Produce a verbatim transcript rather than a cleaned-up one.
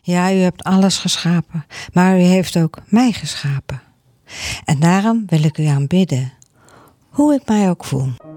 Ja, u hebt alles geschapen, maar u heeft ook mij geschapen. En daarom wil ik u aanbidden, hoe ik mij ook voel.